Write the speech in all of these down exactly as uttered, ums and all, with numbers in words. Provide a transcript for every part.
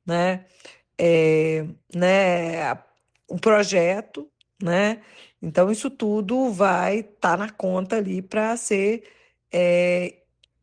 né? É, né, um projeto, né? Então, isso tudo vai estar na conta ali para ser é,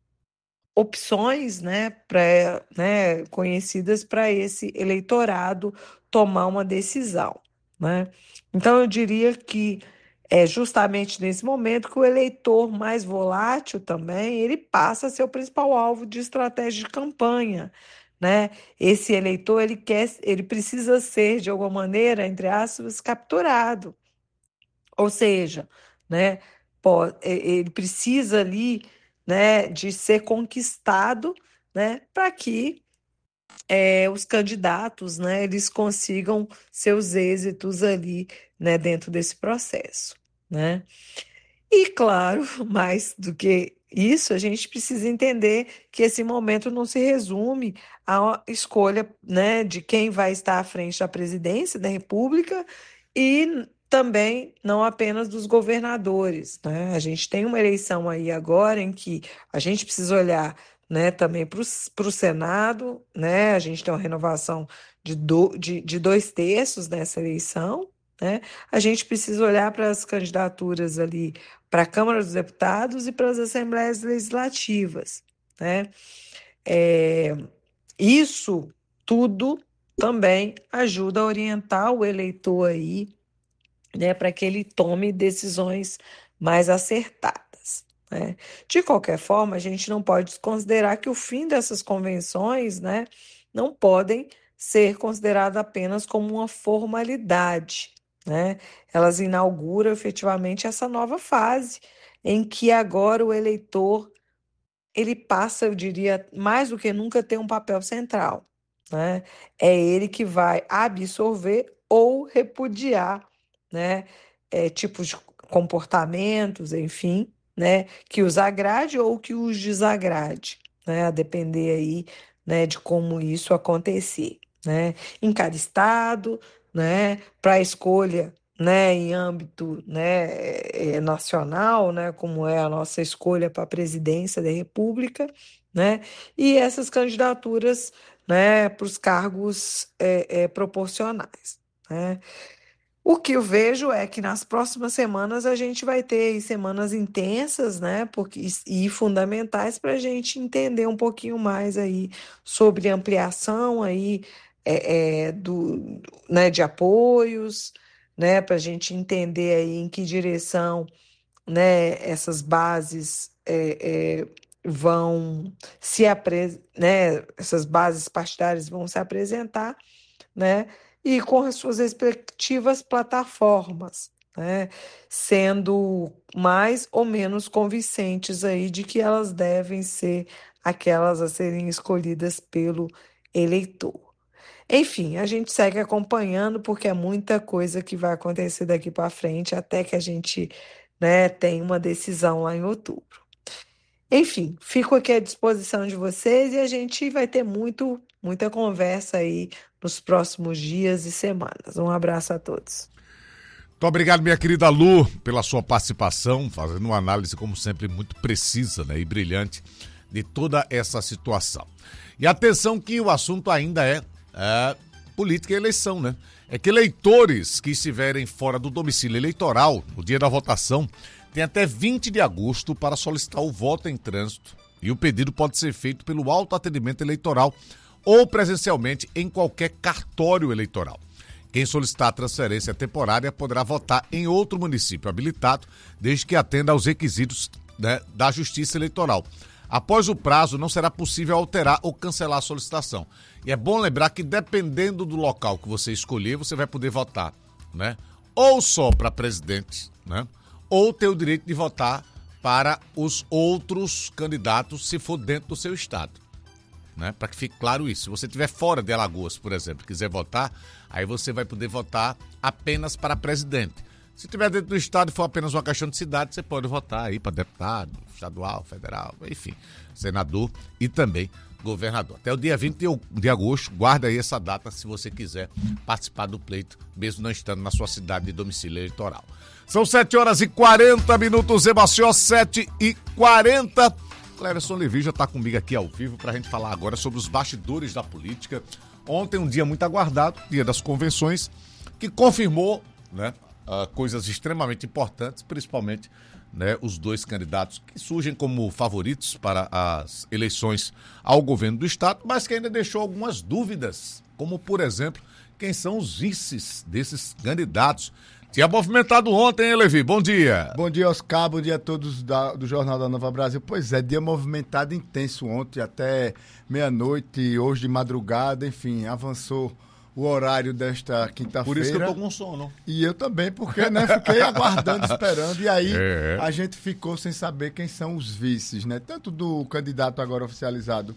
opções, né, pra, né, conhecidas para esse eleitorado tomar uma decisão, né? Então, eu diria que é justamente nesse momento que o eleitor mais volátil também, ele passa a ser o principal alvo de estratégia de campanha, né? Esse eleitor, ele quer, ele precisa ser, de alguma maneira, entre aspas, capturado. Ou seja, né, po- e- ele precisa ali, né, de ser conquistado, né, para que eh, os candidatos, né, eles consigam seus êxitos ali, né, dentro desse processo, né? E claro, mais do que isso, a gente precisa entender que esse momento não se resume à escolha, né, de quem vai estar à frente da presidência da República e também não apenas dos governadores, né? A gente tem uma eleição aí agora em que a gente precisa olhar, né, também para o Senado, né? A gente tem uma renovação de, do, de, de dois terços nessa eleição, né? A gente precisa olhar para as candidaturas ali para a Câmara dos Deputados e para as Assembleias Legislativas, né? É, isso tudo também ajuda a orientar o eleitor aí, né, para que ele tome decisões mais acertadas, né? De qualquer forma, a gente não pode desconsiderar que o fim dessas convenções, né, não podem ser consideradas apenas como uma formalidade, né? Elas inauguram efetivamente essa nova fase em que agora o eleitor ele passa, eu diria, mais do que nunca, ter um papel central, né? É ele que vai absorver ou repudiar, né? É, tipos de comportamentos, enfim, né? Que os agrade ou que os desagrade, né? A depender aí, né? De como isso acontecer, né? Em cada estado, né? Para a escolha, né, em âmbito, né, eh, nacional, né, como é a nossa escolha para a presidência da República, né, e essas candidaturas, né, para os cargos eh, eh, proporcionais, né. O que eu vejo é que nas próximas semanas a gente vai ter aí semanas intensas, né, porque, e fundamentais para a gente entender um pouquinho mais aí sobre ampliação aí é, é, do, né, de apoios, né, para a gente entender aí em que direção, né, essas bases é, é, vão se apre né, essas bases partidárias vão se apresentar, né? E com as suas respectivas plataformas, né? Sendo mais ou menos convincentes aí de que elas devem ser aquelas a serem escolhidas pelo eleitor. Enfim, a gente segue acompanhando porque é muita coisa que vai acontecer daqui para frente até que a gente, né, tenha uma decisão lá em outubro. Enfim, fico aqui à disposição de vocês e a gente vai ter muito, muita conversa aí nos próximos dias e semanas. Um abraço a todos. Muito obrigado, minha querida Lu, pela sua participação, fazendo uma análise, como sempre, muito precisa, né, e brilhante de toda essa situação. E atenção que o assunto ainda é, é política e eleição, né? É que eleitores que estiverem fora do domicílio eleitoral no dia da votação têm até vinte de agosto para solicitar o voto em trânsito e o pedido pode ser feito pelo autoatendimento eleitoral ou presencialmente em qualquer cartório eleitoral. Quem solicitar a transferência temporária poderá votar em outro município habilitado, desde que atenda aos requisitos, né, da Justiça Eleitoral. Após o prazo, não será possível alterar ou cancelar a solicitação. E é bom lembrar que, dependendo do local que você escolher, você vai poder votar, né, ou só para presidente, né, ou ter o direito de votar para os outros candidatos, se for dentro do seu estado. Né? Para que fique claro isso. Se você estiver fora de Alagoas, por exemplo, quiser votar, aí você vai poder votar apenas para presidente. Se estiver dentro do estado e for apenas uma questão de cidade, você pode votar aí para deputado, estadual, federal, enfim, senador e também governador. Até o dia vinte de agosto, guarda aí essa data se você quiser participar do pleito, mesmo não estando na sua cidade de domicílio eleitoral. São sete horas e quarenta minutos, Emació, sete e quarenta. Cleverson Levi já está comigo aqui ao vivo para a gente falar agora sobre os bastidores da política, Ontem um dia muito aguardado, dia das convenções, que confirmou, né, uh, coisas extremamente importantes, principalmente, né, os dois candidatos que surgem como favoritos para as eleições ao governo do estado, mas que ainda deixou algumas dúvidas, como, por exemplo, quem são os vices desses candidatos. Tinha movimentado ontem, hein, Levi? Bom dia. Bom dia, Oscar. Bom dia a todos da, do Jornal da Nova Brasil. Pois é, dia movimentado intenso ontem, até meia-noite, hoje de madrugada, enfim, avançou o horário desta quinta-feira. Por isso que eu tô com sono. E eu também, porque né, fiquei aguardando, esperando, e aí é. a gente ficou sem saber quem são os vices, né? Tanto do candidato agora oficializado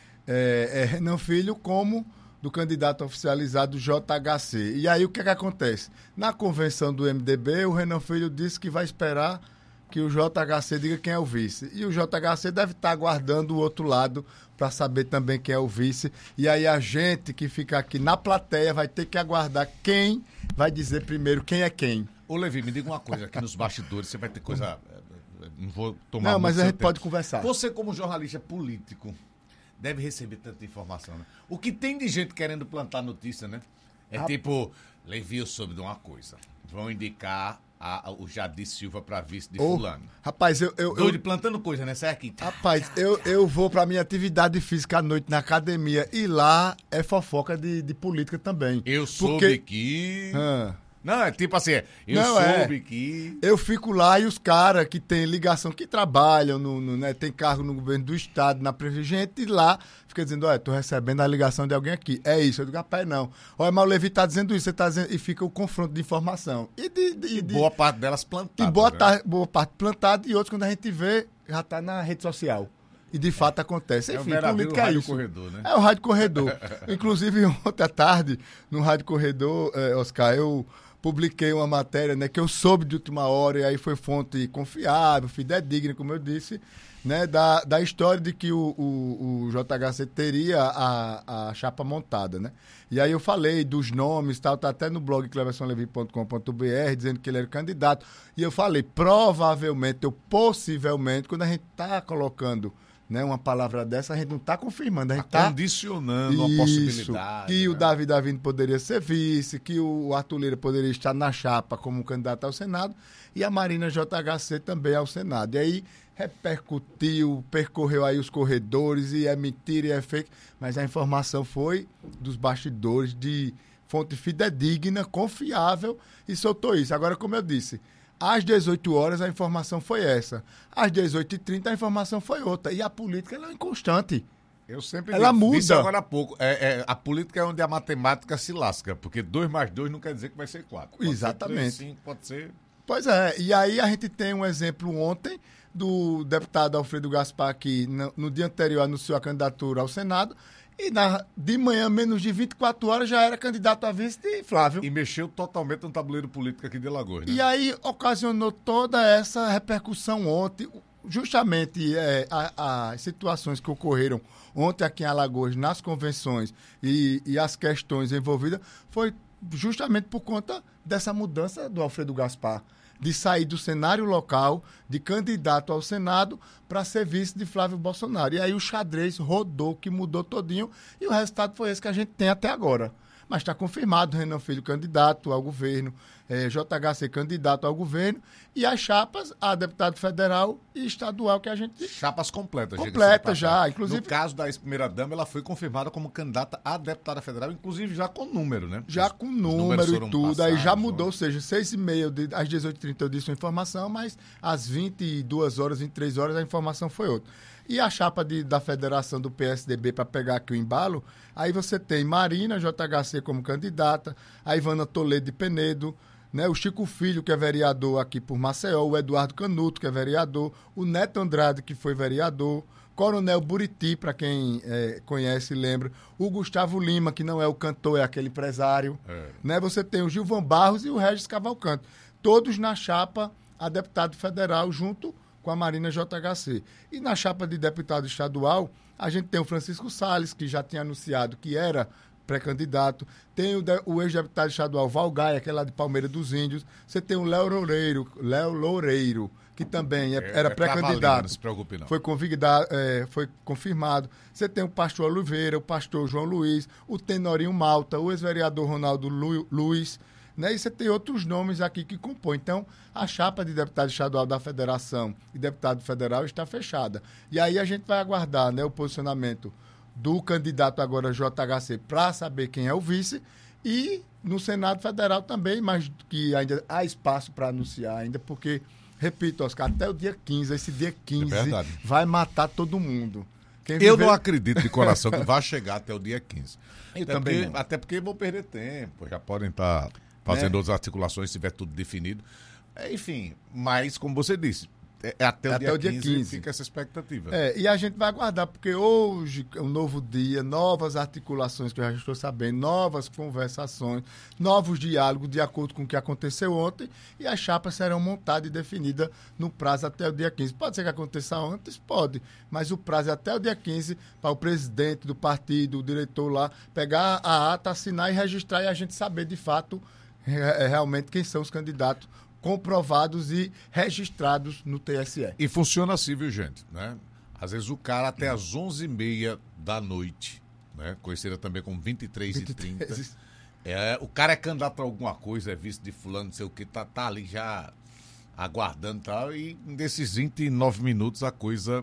é, é, Renan Filho, como do candidato oficializado J H C. E aí o que é que acontece? Na convenção do M D B, o Renan Filho disse que vai esperar que o J H C diga quem é o vice. E o J H C deve estar aguardando o outro lado para saber também quem é o vice. E aí a gente que fica aqui na plateia vai ter que aguardar quem vai dizer primeiro quem é quem. Ô, Levi, me diga uma coisa, aqui nos bastidores você vai ter coisa... Não vou tomar Não, mas a gente tempo. pode conversar. Você, como jornalista político, deve receber tanta informação, né? O que tem de gente querendo plantar notícia, né? É ah. tipo, Levi, eu soube de uma coisa. Vão indicar a, a, o Jadir Silva para vice de oh, fulano. Rapaz, eu... eu, Doido eu plantando coisa, né? Sai aqui. Rapaz, eu, eu vou para minha atividade física à noite na academia e lá é fofoca de, de política também. Eu soube porque... que... Ah. Não, é tipo assim, eu Não, soube é. que... Eu fico lá e os caras que têm ligação, que trabalham, no, no, né, tem cargo no governo do estado, na prefeitura, e lá fica dizendo, olha, tô recebendo a ligação de alguém aqui. É isso. Eu digo, rapaz, não. Olha, mas o Levi tá dizendo isso, você tá dizendo... E fica o confronto de informação. E, de, de, e de... boa parte delas plantadas. E boa, né? tar... boa parte plantada e outros, quando a gente vê, já tá na rede social. E de fato acontece. É Enfim, o política é isso. Corredor, né? É o Rádio Corredor. Inclusive, ontem à tarde, no Rádio Corredor, eh, Oscar, eu publiquei uma matéria, né, que eu soube de última hora, e aí foi fonte confiável, fidedigna, como eu disse, né, da, da história de que o, o, o J H C teria a, a chapa montada, né? E aí eu falei dos nomes, tal, tá até no blog cleverson levi ponto com ponto b r, dizendo que ele era candidato. E eu falei, provavelmente, ou possivelmente, quando a gente está colocando, né, uma palavra dessa, a gente não está confirmando, a gente está tá condicionando uma possibilidade. Que né? o Davi Davino poderia ser vice, que o Arthur Lira poderia estar na chapa como candidato ao Senado e a Marina J H C também ao Senado. E aí repercutiu, percorreu aí os corredores e é mentira e é fake, mas a informação foi dos bastidores de fonte fidedigna, confiável e soltou isso. Agora, como eu disse, às dezoito horas a informação foi essa. Às dezoito e trinta a informação foi outra. E a política ela é inconstante. Eu sempre ela digo, muda. Disse agora há pouco. É, é, a política é onde a matemática se lasca, porque dois mais dois não quer dizer que vai ser quatro. Pode Exatamente. Ser três, cinco, pode ser... Pois é. E aí a gente tem um exemplo ontem do deputado Alfredo Gaspar, que no, no dia anterior anunciou a candidatura ao Senado. E na, de manhã, menos de vinte e quatro horas, já era candidato a vice de Flávio. E mexeu totalmente no tabuleiro político aqui de Alagoas, né? E aí ocasionou toda essa repercussão ontem. Justamente é, a, as situações que ocorreram ontem aqui em Alagoas, nas convenções e, e as questões envolvidas, foi justamente por conta dessa mudança do Alfredo Gaspar, de sair do cenário local, de candidato ao Senado, para ser vice de Flávio Bolsonaro. E aí o xadrez rodou, que mudou todinho, e o resultado foi esse que a gente tem até agora. Mas está confirmado, Renan Filho candidato ao governo, eh, J H C candidato ao governo, e as chapas, a deputado federal e estadual que a gente... Chapas completas. Completa já, inclusive... No caso da ex-primeira-dama, ela foi confirmada como candidata a deputada federal, inclusive já com número, né? Já os, com número e tudo, passados, aí já mudou, ó. ou seja, seis e meia, de, às dezoito e trinta eu disse uma informação, mas às vinte e duas horas, vinte e três horas a informação foi outra. E a chapa de, da federação do P S D B, para pegar aqui o embalo, aí você tem Marina J H C como candidata, a Ivana Toledo de Penedo, né, o Chico Filho, que é vereador aqui por Maceió, o Eduardo Canuto, que é vereador, o Neto Andrade, que foi vereador, Coronel Buriti, para quem é, conhece e lembra, o Gustavo Lima, que não é o cantor, é aquele empresário, é. Né, você tem o Gilvan Barros e o Regis Cavalcante, todos na chapa a deputado federal, junto com a Marina J H C. E na chapa de deputado estadual, a gente tem o Francisco Salles, que já tinha anunciado que era pré-candidato. Tem o, de, o ex-deputado estadual Valgaia, que é lá de Palmeira dos Índios. Você tem o Léo Loureiro, Léo Loureiro, que também é, era é pré-candidato. Não se preocupe, não. Foi, convidado, é, foi confirmado. Você tem o pastor Oliveira, o pastor João Luiz, o Tenorinho Malta, o ex-vereador Ronaldo Lu, Luiz, né? E você tem outros nomes aqui que compõem. Então, a chapa de deputado estadual da federação e deputado federal está fechada. E aí a gente vai aguardar, né, o posicionamento do candidato agora J H C para saber quem é o vice, e no Senado Federal também, mas que ainda há espaço para anunciar ainda, porque, repito, Oscar, até o dia quinze, esse dia quinze é vai matar todo mundo. Quem Eu viver... não acredito de coração que vai chegar até o dia quinze. Eu até também porque, até porque vão perder tempo, já podem estar fazendo é. outras articulações se tiver tudo definido. Enfim, mas como você disse, é até o, até dia, o dia quinze, quinze fica essa expectativa. É, e a gente vai aguardar, porque hoje é um novo dia, novas articulações que eu já estou sabendo, novas conversações, novos diálogos de acordo com o que aconteceu ontem, e as chapas serão montadas e definidas no prazo até o dia quinze. Pode ser que aconteça antes? Pode, mas o prazo é até o dia quinze para o presidente do partido, o diretor lá, pegar a ata, assinar e registrar, e a gente saber de fato é, é, realmente quem são os candidatos comprovados e registrados no T S E. E funciona assim, viu, gente? Né? Às vezes o cara até às onze e meia da noite, né? Conhecida também como vinte e três e trinta, é, o cara é candidato a alguma coisa, é vice de fulano, não sei o que, tá, tá ali já aguardando e tal, e nesses vinte e nove minutos a coisa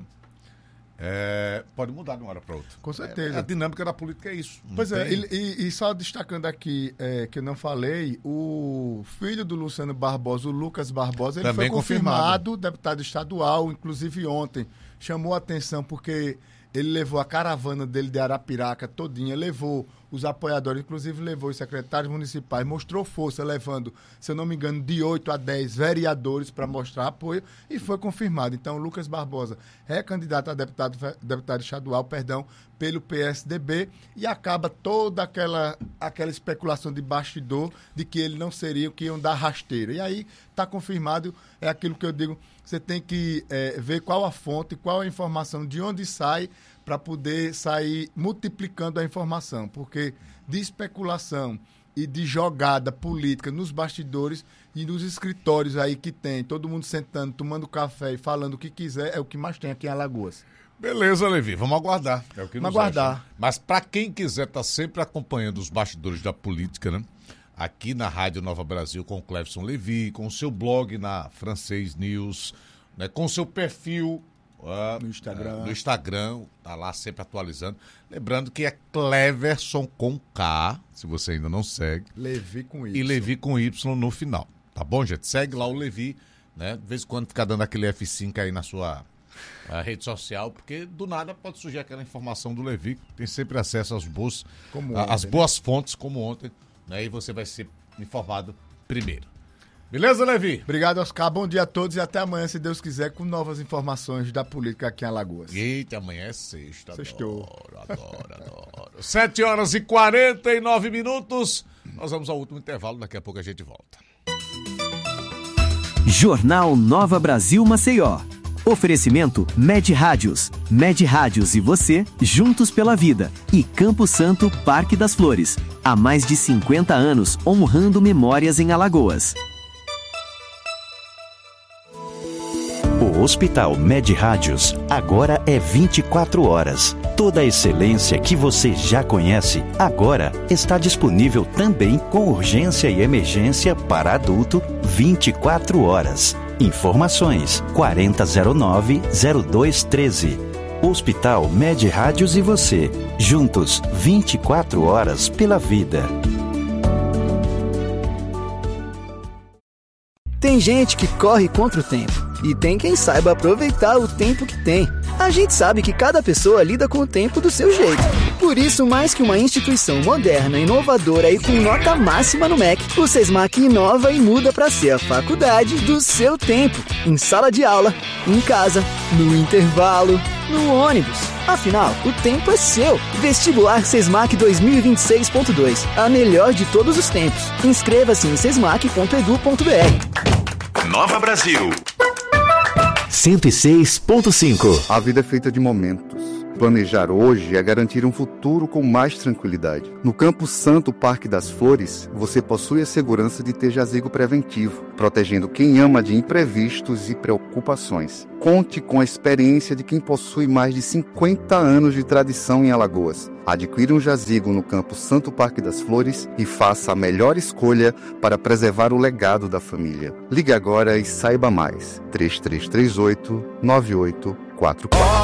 é, pode mudar de uma hora para outra. Com certeza. É, a dinâmica da política é isso. Pois tem... é, e, e só destacando aqui, é, que eu não falei, o filho do Luciano Barbosa, o Lucas Barbosa, ele também foi confirmado, confirmado deputado estadual, inclusive ontem. Chamou a atenção porque ele levou a caravana dele de Arapiraca todinha, levou os apoiadores, inclusive levou os secretários municipais, mostrou força, levando, se eu não me engano, de oito a dez vereadores para mostrar apoio, e foi confirmado. Então, o Lucas Barbosa é candidato a deputado, deputado estadual, perdão, pelo P S D B, e acaba toda aquela, aquela especulação de bastidor de que ele não seria o que iam dar rasteira. E aí está confirmado, é aquilo que eu digo, você tem que é, ver qual a fonte, qual a informação, de onde sai, para poder sair multiplicando a informação, porque de especulação e de jogada política nos bastidores e nos escritórios aí que tem, todo mundo sentando, tomando café e falando o que quiser, é o que mais tem aqui em Alagoas. Beleza, Levi, vamos aguardar. É o que vamos aguardar. Acha. Mas para quem quiser estar tá sempre acompanhando os bastidores da política, né? Aqui na Rádio Nova Brasil com o Clevson Levi, com o seu blog na Francês News, né? Com o seu perfil Uh, no Instagram. Uh, no Instagram, tá lá sempre atualizando. Lembrando que é Cleverson com K, se você ainda não segue. Levi com Y. E Levi com Y no final. Tá bom, gente? Segue lá o Levi, né? De vez em quando fica dando aquele F cinco aí na sua uh, rede social, porque do nada pode surgir aquela informação do Levi. Tem sempre acesso às boas, como uh, ontem, às boas né? fontes, como ontem, né? E você vai ser informado primeiro. Beleza, Levi? Obrigado, Oscar. Bom dia a todos e até amanhã, se Deus quiser, com novas informações da política aqui em Alagoas. Eita, amanhã é sexta. Sextou. Adoro, adoro, adoro. sete horas e quarenta e nove minutos. Nós vamos ao último intervalo, daqui a pouco a gente volta. Jornal Nova Brasil Maceió. Oferecimento Med Rádios. Med Rádios e você, juntos pela vida. E Campo Santo, Parque das Flores. Há mais de cinquenta anos, honrando memórias em Alagoas. O Hospital Med Rádios agora é vinte e quatro horas. Toda a excelência que você já conhece, agora está disponível também com urgência e emergência para adulto vinte e quatro horas. Informações quarenta zero nove zero dois treze. Hospital Med Rádios e você, juntos vinte e quatro horas pela vida. Tem gente que corre contra o tempo e tem quem saiba aproveitar o tempo que tem. A gente sabe que cada pessoa lida com o tempo do seu jeito. Por isso, mais que uma instituição moderna, inovadora e com nota máxima no M E C, o SESMAC inova e muda para ser a faculdade do seu tempo. Em sala de aula, em casa, no intervalo, no ônibus. Afinal, o tempo é seu. Vestibular SESMAC dois mil e vinte e seis ponto dois. A melhor de todos os tempos. Inscreva-se em sesmac ponto edu ponto br. Nova Brasil. cento e seis ponto cinco. A vida é feita de momentos. Planejar hoje é garantir um futuro com mais tranquilidade. No Campo Santo Parque das Flores, você possui a segurança de ter jazigo preventivo, protegendo quem ama de imprevistos e preocupações. Conte com a experiência de quem possui mais de cinquenta anos de tradição em Alagoas. Adquira um jazigo no Campo Santo Parque das Flores e faça a melhor escolha para preservar o legado da família. Ligue agora e saiba mais. três três três oito, nove oito quatro quatro.